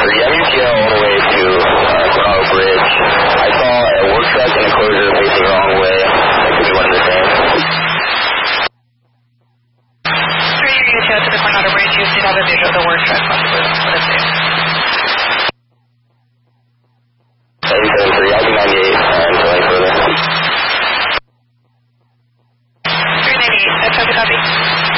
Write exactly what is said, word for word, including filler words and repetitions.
three, I'm U T L all the way to uh, Coronado Bridge. I saw a work truck in a closure facing the wrong way. That could be one of the same. three, U T L to the Coronado Bridge. You did have a visual of the work truck possibly. What is it? seven seven three, I'll be ninety-eight uh, until any further. three ninety-eight, that's how to copy.